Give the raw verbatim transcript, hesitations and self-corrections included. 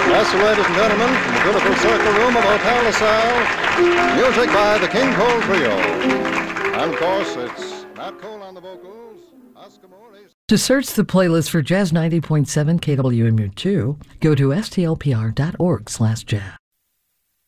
That's the ladies and gentlemen, from the beautiful circle room of Hotel LaSalle. Music by the King Cole Trio. And of course, it's Nat Cole on the vocals, Oscar Moore. To search the playlist for Jazz ninety point seven K W M U two, go to S T L P R dot org slash jazz.